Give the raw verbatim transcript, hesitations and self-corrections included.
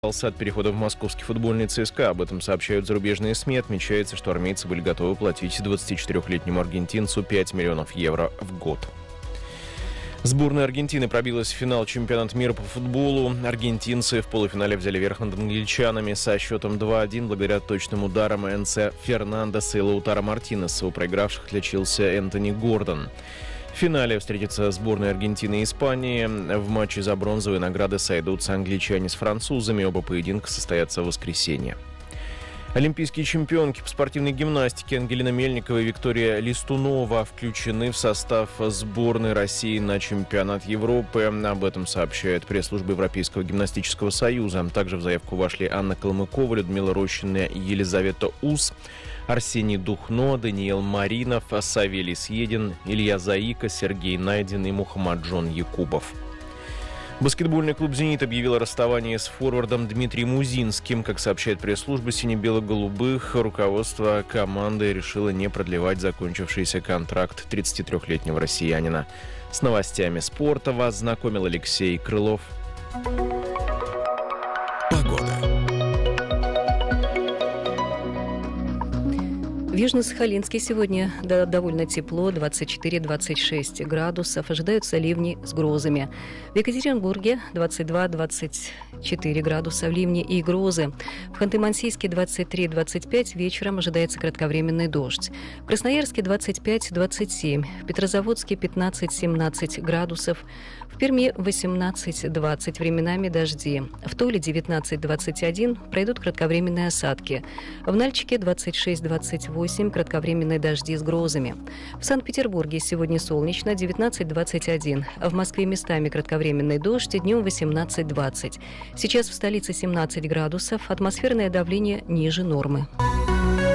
от перехода в московский футбольный ЦСКА. Об этом сообщают зарубежные СМИ. Отмечается, что армейцы были готовы платить двадцатичетырёхлетнему аргентинцу пять миллионов евро в год. Сборная Аргентины пробилась в финал чемпионата мира по футболу. Аргентинцы в полуфинале взяли верх над англичанами со счетом два-один благодаря точным ударам Энцо Фернандеса и Лаутаро Мартинеса. У проигравших отличился Энтони Гордон. В финале встретятся сборные Аргентины и Испании. В матче за бронзовые награды сойдутся англичане с французами. Оба поединка состоятся в воскресенье. Олимпийские чемпионки по спортивной гимнастике Ангелина Мельникова и Виктория Листунова включены в состав сборной России на чемпионат Европы. Об этом сообщает пресс-служба Европейского гимнастического союза. Также в заявку вошли Анна Калмыкова, Людмила Рощина и Елизавета Ус, Арсений Духно, Даниил Маринов, Савелий Съедин, Илья Заика, Сергей Найден и Мухаммаджон Якубов. Баскетбольный клуб «Зенит» объявил о расставании с форвардом Дмитрием Узинским. Как сообщает пресс-служба сине-бело-голубых, руководство команды решило не продлевать закончившийся контракт тридцатитрёхлетнего россиянина. С новостями спорта вас знакомил Алексей Крылов. В Южно-Сахалинске сегодня довольно тепло, двадцать четыре - двадцать шесть градусов. Ожидаются ливни с грозами. В Екатеринбурге двадцать два - двадцать четыре градуса, ливни и грозы. В Ханты-Мансийске двадцать три - двадцать пять, вечером ожидается кратковременный дождь. В Красноярске двадцать пять - двадцать семь, в Петрозаводске пятнадцать - семнадцать градусов, в Перми восемнадцать - двадцать, временами дожди. В Туле девятнадцать - двадцать один, пройдут кратковременные осадки. В Нальчике двадцать шесть - двадцать восемь, кратковременные дожди с грозами. В Санкт-Петербурге сегодня солнечно, девятнадцать - двадцать один. В Москве местами кратковременный дождь, днем восемнадцать - двадцать. Сейчас в столице семнадцать градусов, атмосферное давление ниже нормы.